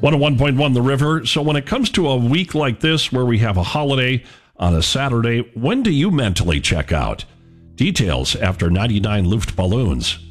101.1 The River. So when it comes to a week like this where we have a holiday on a Saturday, when do you mentally check out? Details after 99 Luftballons.